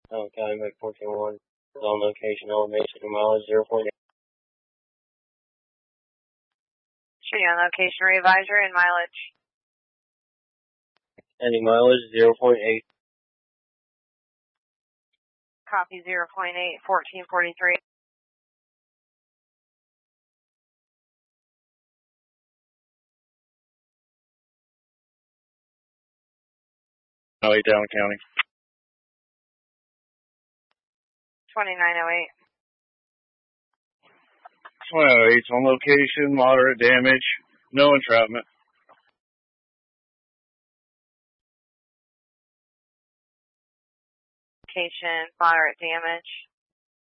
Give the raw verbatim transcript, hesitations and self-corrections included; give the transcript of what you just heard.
Oh, Calumet fourteen one. Zone location, elevation, mileage zero point eight. Shooting on location, revisor and mileage. Any mileage zero point eight. Copy zero point eight, fourteen forty-three. Oh eight, Allen County. twenty-nine oh eight. twenty oh eight on location, moderate damage, no entrapment. Location, moderate damage.